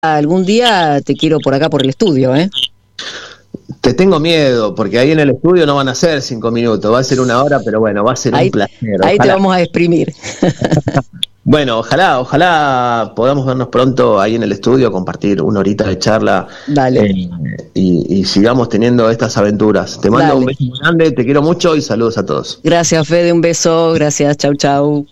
algún día te quiero por acá por el estudio, ¿eh? Te tengo miedo, porque ahí en el estudio no van a ser 5 minutos, va a ser 1 hora, pero bueno, va a ser un placer. Ahí te vamos a exprimir. Bueno, ojalá podamos vernos pronto ahí en el estudio, compartir 1 horita de charla. Dale. Y sigamos teniendo estas aventuras. Te mando un beso muy grande, te quiero mucho y saludos a todos. Gracias, Fede, un beso, gracias, chau.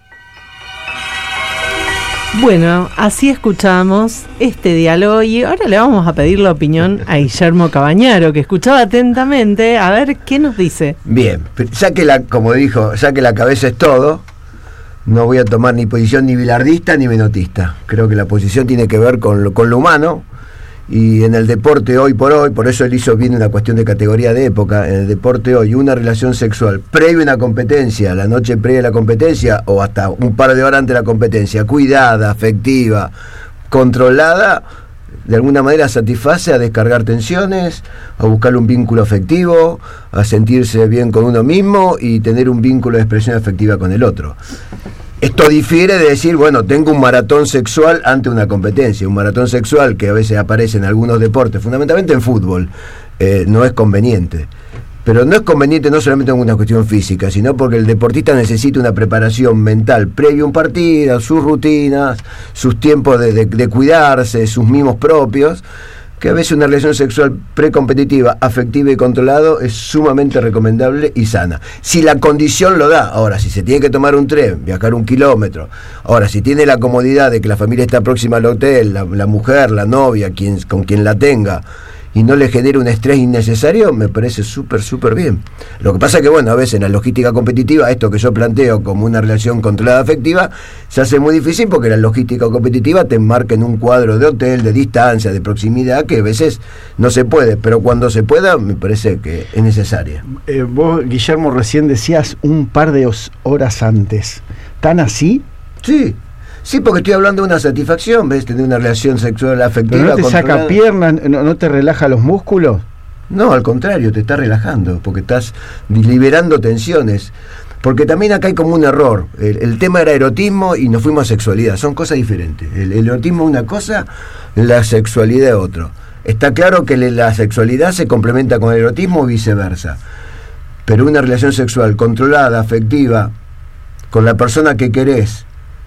Bueno, así escuchamos este diálogo y ahora le vamos a pedir la opinión a Guillermo Cabañaro, que escuchaba atentamente, a ver qué nos dice. Bien, como dijo, ya que la cabeza es todo, no voy a tomar ni posición ni bilardista ni menotista. Creo que la posición tiene que ver con lo humano, y en el deporte hoy por hoy, por eso él hizo bien una cuestión de categoría de época. En el deporte hoy, una relación sexual previa a una competencia, la noche previa a la competencia o hasta un par de horas antes de la competencia, cuidada, afectiva, controlada, de alguna manera satisface a descargar tensiones, a buscar un vínculo afectivo, a sentirse bien con uno mismo y tener un vínculo de expresión afectiva con el otro. Esto difiere de decir, bueno, tengo un maratón sexual ante una competencia. Un maratón sexual que a veces aparece en algunos deportes, fundamentalmente en fútbol, no es conveniente. Pero no es conveniente no solamente en una cuestión física, sino porque el deportista necesita una preparación mental previo a un partido, sus rutinas, sus tiempos de cuidarse, sus mimos propios, que a veces una relación sexual precompetitiva, afectiva y controlado es sumamente recomendable y sana. Si la condición lo da. Ahora, si se tiene que tomar un tren, viajar 1 kilómetro, ahora, si tiene la comodidad de que la familia está próxima al hotel, la mujer, la novia, con quien la tenga, y no le genera un estrés innecesario, me parece súper bien. Lo que pasa es que, bueno, a veces en la logística competitiva, esto que yo planteo como una relación controlada afectiva, se hace muy difícil porque la logística competitiva te enmarca en un cuadro de hotel, de distancia, de proximidad, que a veces no se puede, pero cuando se pueda, me parece que es necesaria. Vos, Guillermo, recién decías un par de horas antes. ¿Tan así? Sí, porque estoy hablando de una satisfacción, ¿ves? Tener una relación sexual afectiva. ¿Pero no te controlada. saca piernas? ¿No te relaja los músculos? No, al contrario, te está relajando, porque estás liberando tensiones. Porque también acá hay como un error. El tema era erotismo y nos fuimos a sexualidad. Son cosas diferentes. El erotismo es una cosa, la sexualidad es otra. Está claro que la sexualidad se complementa con el erotismo y viceversa. Pero una relación sexual controlada, afectiva, con la persona que querés,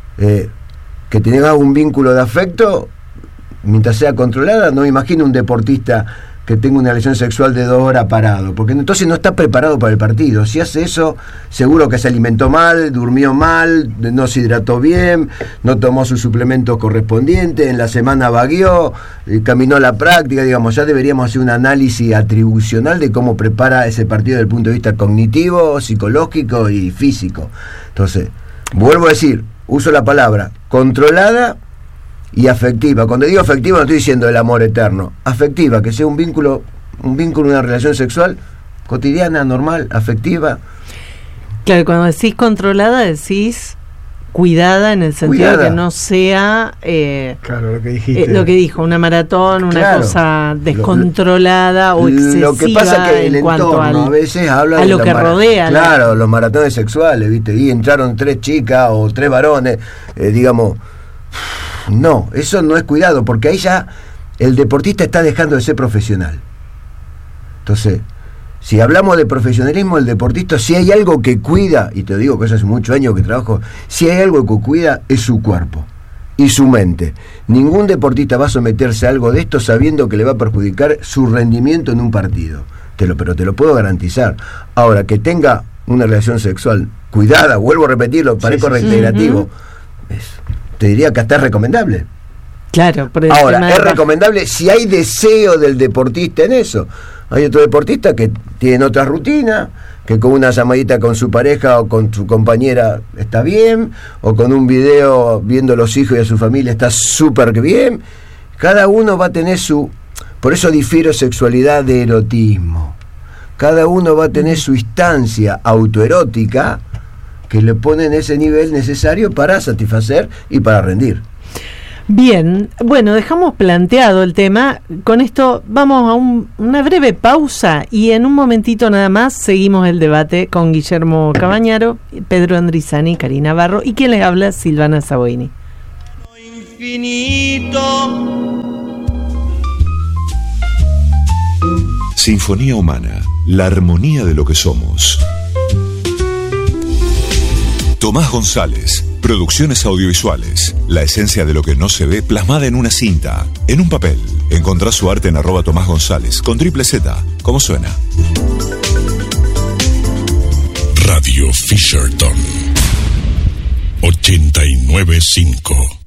que tengas un vínculo de afecto, mientras sea controlada, no me imagino un deportista que tenga una relación sexual de 2 horas parado, porque entonces no está preparado para el partido. Si hace eso, seguro que se alimentó mal, durmió mal, no se hidrató bien, no tomó sus suplementos correspondientes, en la semana vagueó, caminó a la práctica, digamos. Ya deberíamos hacer un análisis atribucional de cómo prepara ese partido desde el punto de vista cognitivo, psicológico y físico. Entonces, vuelvo a decir, uso la palabra controlada y afectiva. Cuando digo afectiva no estoy diciendo el amor eterno. Afectiva, que sea un vínculo, una relación sexual cotidiana, normal, afectiva. Claro, cuando decís controlada, decís cuidada en el sentido de que no sea claro, lo que dijiste. Lo que dijo, una maratón, una cosa descontrolada o excesiva. Lo que pasa es que el entorno a veces habla a lo que rodea. Claro, los maratones sexuales, ¿viste? Y entraron 3 chicas o 3 varones, digamos. No, eso no es cuidado, porque ahí ya el deportista está dejando de ser profesional. Entonces, si hablamos de profesionalismo, el deportista, si hay algo que cuida, y te digo que eso hace muchos años que trabajo, si hay algo que cuida es su cuerpo y su mente. Ningún deportista va a someterse a algo de esto sabiendo que le va a perjudicar su rendimiento en un partido. Pero te lo puedo garantizar. Ahora, que tenga una relación sexual cuidada, vuelvo a repetirlo, parezco reiterativo, te diría que hasta es recomendable. Claro, ahora, es recomendable si hay deseo del deportista en eso. Hay otros deportistas que tienen otra rutina, que con una llamadita con su pareja o con su compañera está bien, o con un video viendo a los hijos y a su familia está súper bien. Cada uno va a tener su... Por eso difiero sexualidad de erotismo. Cada uno va a tener su instancia autoerótica que le pone en ese nivel necesario para satisfacer y para rendir. Bien, bueno, dejamos planteado el tema. Con esto vamos a una breve pausa y en un momentito nada más seguimos el debate con Guillermo Cabañaro, Pedro Andrizani, Karina Barro y quien les habla, Silvana Saboini. infinito. Sinfonía Humana, la armonía de lo que somos. Tomás González, producciones audiovisuales, la esencia de lo que no se ve plasmada en una cinta, en un papel. Encontrá su arte en @Tomás González, con triple Z, como suena. Radio Fisherton 89.5